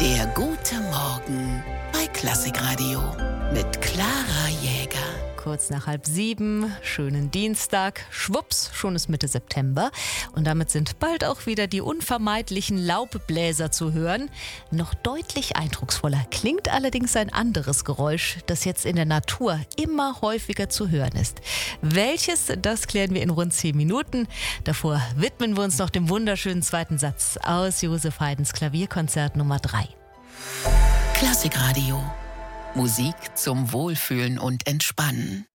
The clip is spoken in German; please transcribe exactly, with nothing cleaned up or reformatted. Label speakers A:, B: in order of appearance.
A: Der gute Morgen bei Klassikradio mit Clara Jäger.
B: Kurz nach halb sieben, schönen Dienstag, schwupps, schon ist Mitte September und damit sind bald auch wieder die unvermeidlichen Laubbläser zu hören. Noch deutlich eindrucksvoller klingt allerdings ein anderes Geräusch, das jetzt in der Natur immer häufiger zu hören ist. Welches, das klären wir in rund zehn Minuten. Davor widmen wir uns noch dem wunderschönen zweiten Satz aus Joseph Haydns Klavierkonzert Nummer drei.
A: Klassikradio. Musik zum Wohlfühlen und Entspannen.